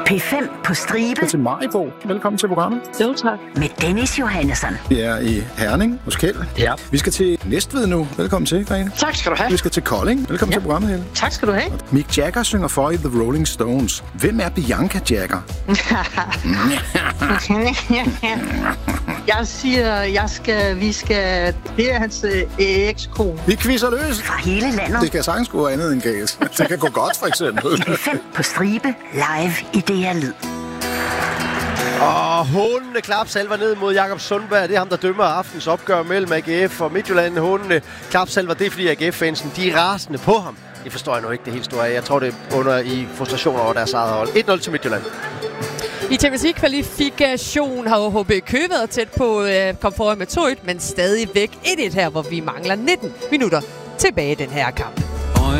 P5 på stribe. Til Maribo. Velkommen til programmet. Jo, tak. Med Dennis Johannesson. Vi er i Herning hos Kjeld. Ja. Vi skal til Næstved nu. Velkommen til, Grene. Tak skal du have. Vi skal til Kolding. Velkommen til programmet, Helle. Tak skal du have. Mick Jagger synger for i The Rolling Stones. Hvem er Bianca Jagger? Jeg siger, vi skal... Det er hans ekskone. Vi quizzer løs. Fra hele landet. Det kan sagtens gå andet end galt. Det kan gå godt, for eksempel. P5 på stribe. Live i DR Lyd. Og hånende klapsalver ned mod Jakob Sundberg. Det er ham, der dømmer aftens opgør mellem AGF og Midtjylland. Hånende klapsalver, det er fordi AGF-fansen, de er rasende på ham. Det forstår jeg nu ikke, det helt store. Jeg tror, det er under i frustration over deres eget hold. 1-0 til Midtjylland. I Champions League-kvalifikation har HB Køge været tæt på at komme foran med 2-1, men stadigvæk 1-1 her, hvor vi mangler 19 minutter tilbage i den her kamp.